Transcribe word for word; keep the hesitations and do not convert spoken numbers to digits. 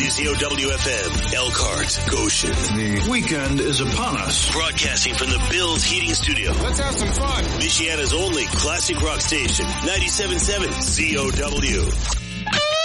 W Z O W F M, Elkhart, Goshen. The weekend is upon us. Broadcasting from the Bills Heating Studio. Let's have some fun. Michiana's only classic rock station, ninety-seven point seven Z O W.